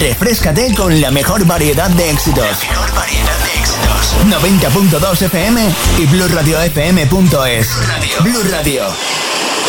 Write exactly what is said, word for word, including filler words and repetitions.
refréscate con la mejor variedad de éxitos. La mejor variedad de éxitos. noventa punto dos F M y blue radio f m punto es. Blue Radio. Blue Radio.